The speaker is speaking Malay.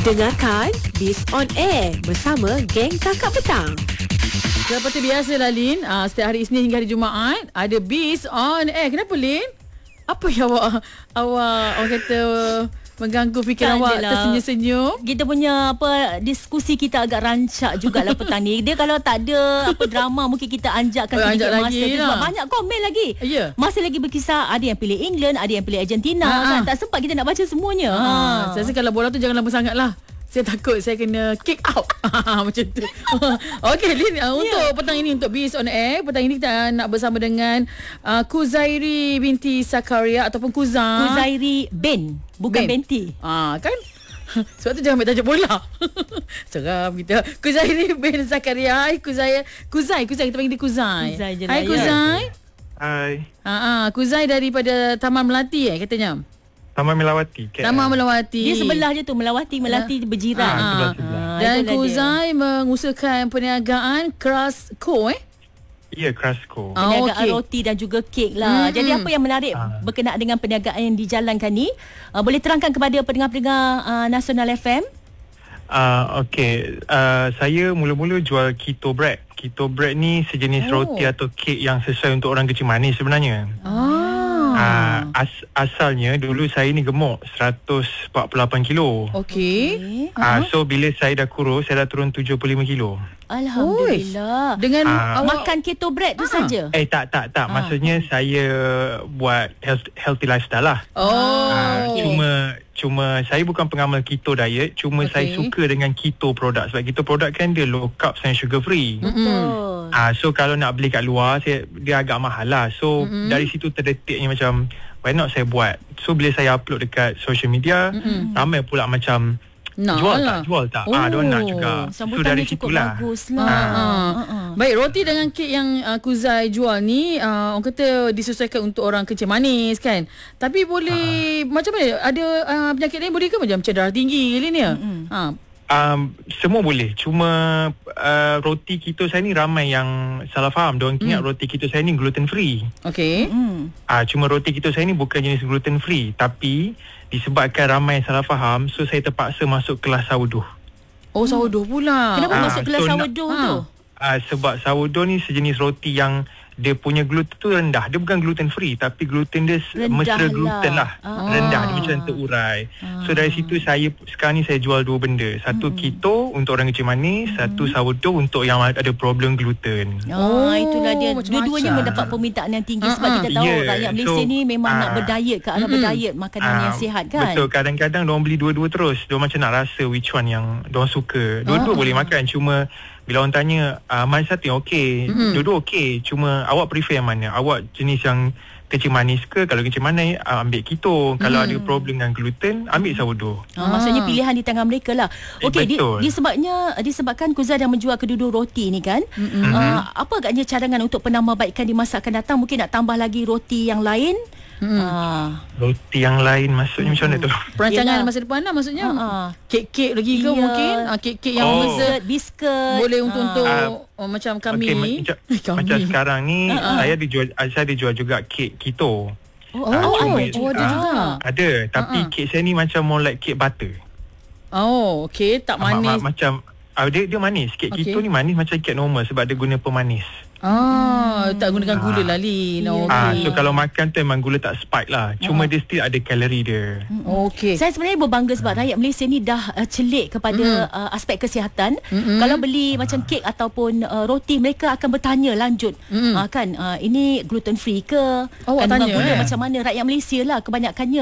Dengarkan Biz on Air bersama geng Kakak Petang. Seperti biasa lah Lin, setiap hari Isnin hingga hari Jumaat ada Biz on Air. Kenapa Lin? Apa yang awak orang kata mengganggu fikiran awak tersenyum-senyum? Kita punya diskusi kita agak rancak jugalah petang ni. Dia kalau tak ada drama mungkin kita anjakkan sedikit masa dia, sebab banyak komen lagi. Masih lagi berkisar, ada yang pilih England, ada yang pilih Argentina kan. Tak sempat kita nak baca semuanya. Saya rasa kalau bola tu jangan lama sangat lah. Saya takut saya kena kick out. Macam tu. Okey Lin, untuk petang ini, untuk Biz on Air, petang ini kita nak bersama dengan Kuzairi binti Sakaria ataupun Kuzairi bin, bukan binti. Kan? Sebab tu jangan ambil tajuk bola. Seram kita. Kuzairi bin Sakaria. Hai Kuzai, kita panggil dia Kuzai. Hai Kuzai. Hai. Kuzai daripada Taman Melati katanya. Taman Melawati. Taman Melawati. Dia sebelah je tu, Melati berjiran. Dan Kuzai mengusahakan perniagaan Krasko Ya, Krasko. Perniagaan roti dan juga kek lah. Jadi apa yang menarik berkenaan dengan perniagaan yang dijalankan ni? Boleh terangkan kepada pendengar-pendengar Nasional FM? Saya mula-mula jual keto bread. Keto bread ni sejenis roti atau kek yang sesuai untuk orang kecil manis sebenarnya. Asalnya dulu saya ni gemuk 148 kilo. Okey. So bila saya dah kurus, saya dah turun 75 kilo. Alhamdulillah. Dengan makan keto bread tu saja? Tak. Maksudnya saya buat healthy lifestyle lah. Cuma saya bukan pengamal keto diet. Cuma saya suka dengan keto produk. Sebab keto produk kan dia low carb and sugar free. Betul. So kalau nak beli kat luar, dia agak mahal lah. So dari situ terdetiknya macam, why not saya buat. So bila saya upload dekat social media, ramai pula macam jual tak. Diorang nak juga. So dari situlah. Bagus lah. Baik, roti dengan kek yang Kuzai jual ni, orang kata disesuaikan untuk orang kencing manis kan. Tapi boleh macam mana? Ada penyakit lain boleh ke, macam darah tinggi ni ya? Semua boleh. Cuma roti keto saya ni ramai yang salah faham. Diorang ingat roti keto saya ni gluten free. Okey. Cuma roti keto saya ni bukan jenis gluten free. Tapi disebabkan ramai yang salah faham, so saya terpaksa masuk kelas sourdough. Oh, sourdough pula. Kenapa masuk kelas sourdough tu? Sebab sourdough ni sejenis roti yang dia punya gluten tu rendah. Dia bukan gluten free, tapi gluten dia mesra gluten lah. Rendah, dia macam terurai. So dari situ sekarang ni saya jual dua benda. Satu keto untuk orang kecil manis, satu sourdough untuk yang ada problem gluten. Itulah dia. Dua-duanya mendapat permintaan yang tinggi. Sebab kita tahu rakyat Malaysia ni memang nak berdiet ke arah berdiet, makanan yang sihat kan. Betul, kadang-kadang diorang beli dua-dua terus. Diorang macam nak rasa which one yang diorang suka. Dua-dua boleh makan, cuma bila orang tanya mana satu yang okey, dua-dua okey, cuma awak prefer yang mana? Awak jenis yang kecil manis ke? Kalau kecil manis ambil keto. Kalau ada problem dengan gluten, ambil sourdough. Maksudnya pilihan di tangan mereka lah. Okey, disebabkan Kuzai dah menjual kedua-dua roti ni kan. Apa agaknya cadangan untuk penambahbaikan di masa akan datang? Mungkin nak tambah lagi roti yang lain? Roti yang lain maksudnya macam mana tu? Perancangan masa depan lah maksudnya. Kek-kek lagi ke mungkin? Kek-kek yang dessert, biscuit. Boleh untuk macam kami. Macam sekarang ni saya dijual juga kek keto. Ada juga. Ada, tapi kek saya ni macam more like kek butter. Okey, tak manis. Macam dia manis. Kek keto ni manis macam kek normal sebab dia guna pemanis. Tak gunakan gula lah Lin. So kalau makan tu memang gula tak spike lah. Cuma dia still ada kalori dia. Okey. Saya sebenarnya berbangga sebab rakyat Malaysia ni dah celik kepada aspek kesihatan. Kalau beli macam kek ataupun roti, mereka akan bertanya lanjut. Ini gluten free ke? Awak Kandungan tanya gula macam mana? Rakyat Malaysia lah kebanyakannya